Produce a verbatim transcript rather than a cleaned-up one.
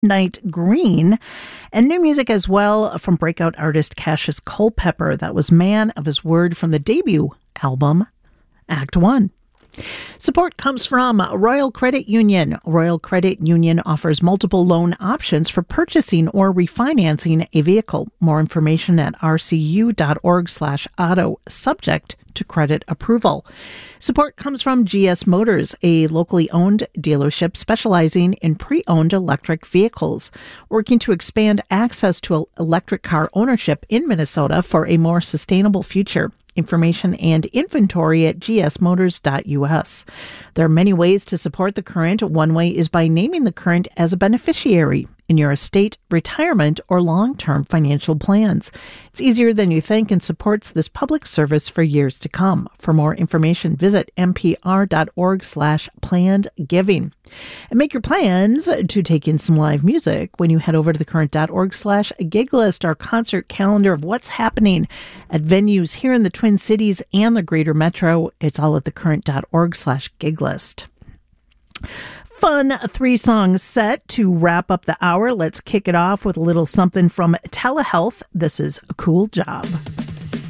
Midnight Green, and new music as well from breakout artist Cassius Culpepper. That was Man of His Word from the debut album, Act One. Support comes from Royal Credit Union. Royal Credit Union offers multiple loan options for purchasing or refinancing a vehicle. More information at rcu.org slash auto, subject to credit approval. Support comes from G S Motors, a locally owned dealership specializing in pre-owned electric vehicles, working to expand access to electric car ownership in Minnesota for a more sustainable future. Information and inventory at g s motors dot u s. There are many ways to support The Current. One way is by naming The Current as a beneficiary in your estate, retirement, or long-term financial plans. It's easier than you think and supports this public service for years to come. For more information, visit npr.org slash planned giving. And make your plans to take in some live music when you head over to thecurrent.org slash gig list, our concert calendar of what's happening at venues here in the Twin Cities and the greater metro. It's all at thecurrent.org slash gig list. Fun three-song set to wrap up the hour. Let's kick it off with a little something from Telehealth. This is A Cool Job.